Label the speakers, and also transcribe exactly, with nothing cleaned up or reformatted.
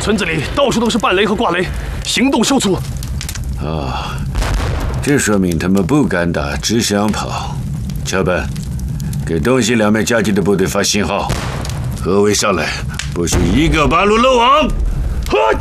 Speaker 1: 村子里到处都是半雷和挂雷，行动受阻。
Speaker 2: 啊，这说明他们不敢打，只想跑。桥本，给东西两面夹击的部队发信号，合围上来，不许一个八路漏网。